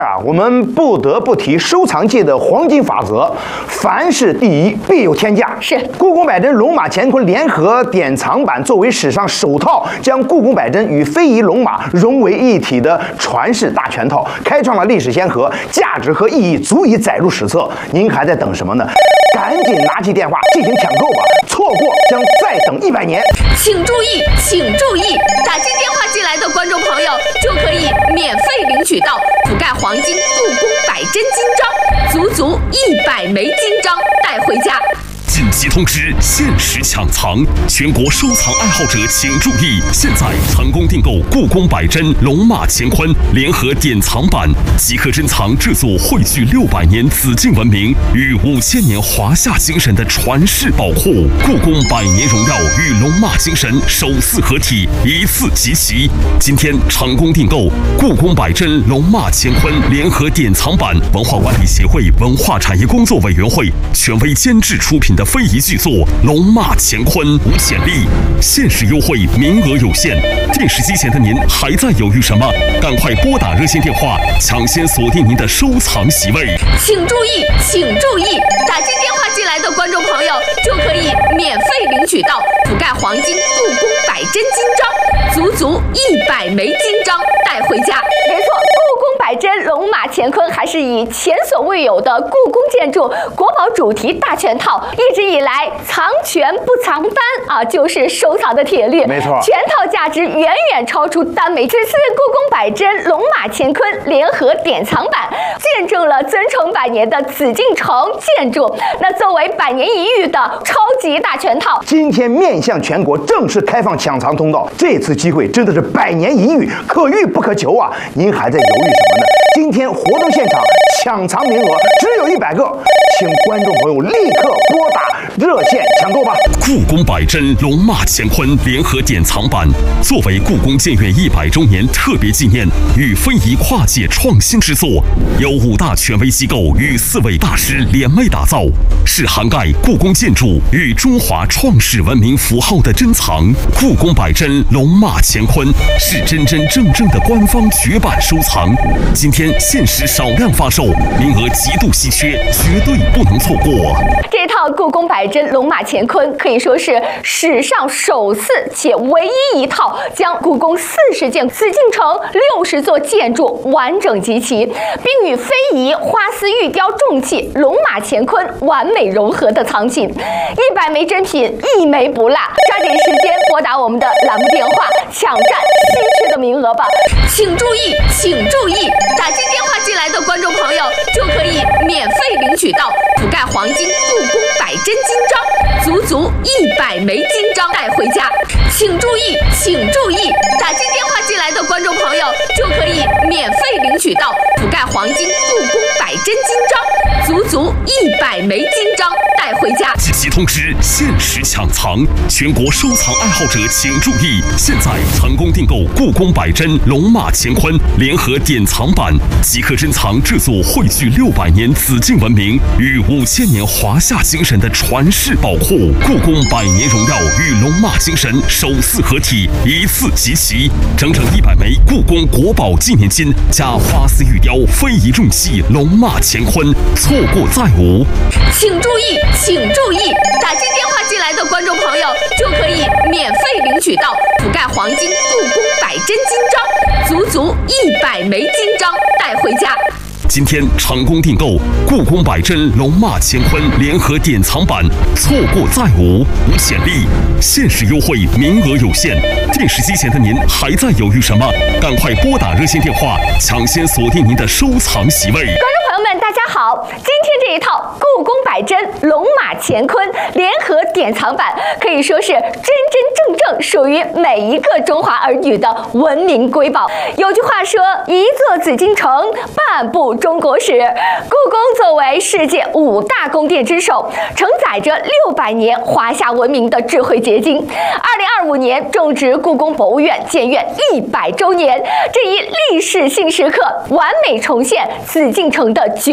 我们不得不提收藏界的黄金法则：凡事第一必有天价。 是故宫百珍龙马乾坤联合典藏版作为史上首套将故宫百珍与非遗龙马融为一体的传世大全套，开创了历史先河，价值和意义足以载入史册。您还在等什么呢？赶紧拿起电话进行抢购吧，错过将再等100年。 请注意，请注意，打进电话进来的观众朋友就可以免费领取到覆盖黄金故宫百珍金章，足足100枚金章带回家。 紧急通知：限时抢藏，全国收藏爱好者请注意！现在成功订购故宫百珍龙马乾坤联合典藏版，即刻珍藏这座汇聚600年紫禁文明与5000年华夏精神的传世宝库——故宫百年荣耀与龙马精神首次合体，一次集齐。今天成功订购故宫百珍龙马乾坤联合典藏版，文化管理协会文化产业工作委员会权威监制出品的非遗巨作《龙马乾坤》无潜力，限时优惠，名额有限。电视机前的您还在犹豫什么？赶快拨打热线电话，抢先锁定您的收藏席位。 请注意，请注意，打进电话进来的观众朋友就可以免费领取到覆盖黄金故宫百珍金章，足足100枚金章带回家。没错，故宫百珍龙马乾坤还是以前所未有的故宫建筑国宝主题大全套，一直以来藏全不藏单啊，就是收藏的铁律。 没错， 全套价值远远超出单枚。这次故宫百珍龙马乾坤联合典藏版，见证了尊崇100年的紫禁城建筑。那作为100年一遇的超级大全套， 今天面向全国正式开放抢藏通道，这次机会真的是100年一遇，可遇不可求啊！您还在犹豫什么呢？今天活动现场抢藏名额只有100个，请观众朋友立刻拨打热线抢购吧！ 故宫百珍龙马乾坤联合典藏版，作为故宫建院100周年特别纪念与非遗跨界创新之作，由5大权威机构与4位大师联袂打造，是涵盖故宫建筑与中华创世文明符号的珍藏。故宫百珍龙马乾坤是真真正正的官方绝版收藏，今天限时少量发售，名额极度稀缺，绝对不能错过。 这套故宫百珍龙马乾坤可以说是史上首次且唯一一套将故宫40件紫禁城60座建筑完整集齐，并与非遗花丝玉雕重器龙马乾坤完美融合的藏品，100枚珍品一枚不落。抓紧时间拨打我们的栏目电话，抢占稀缺的名额吧！请注意，请注意，打进电话进来的观众朋友就可以免费领取到覆盖黄金故宫百珍金章，足足100枚金章带回家。请注意，请注意，打进电话进来的观众朋友就可以免费领取到覆盖黄金故宫百珍金章，足足100枚金章带回家。 紧急通知：限时抢藏，全国收藏爱好者请注意！现在成功订购故宫百珍龙马乾坤联合典藏版，即刻珍藏这座汇聚600年紫禁文明与5000年华夏精神的传世宝库——故宫百年荣耀与龙马精神首次合体，一次集齐，整整100枚故宫国宝纪念金加花丝玉雕非遗重器龙马乾坤，错过再无。 请注意，请注意，打进电话进来的观众朋友就可以免费领取到覆盖黄金故宫百珍金章，足足100枚金章带回家。 今天成功订购故宫百珍龙马乾坤联合典藏版，错过再无，无潜力，限时优惠，名额有限。电视机前的您还在犹豫什么？赶快拨打热线电话，抢先锁定您的收藏席位。 观众朋友们，大家好，今天这一套故宫百珍龙马乾坤联合典藏版可以说是真真正正属于每一个中华儿女的文明瑰宝。有句话说，一座紫禁城，半部中国史。故宫作为世界5大宫殿之首，承载着600年华夏文明的智慧结晶。2025年正值故宫博物院建院100周年，这一历史性时刻，完美重现紫禁城的绝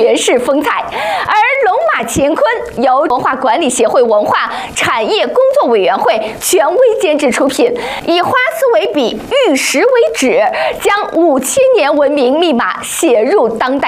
绝世风采。而龙马乾坤由文化管理协会文化产业工作委员会权威监制出品，以花丝为笔，玉石为纸，将5000年文明密码写入当代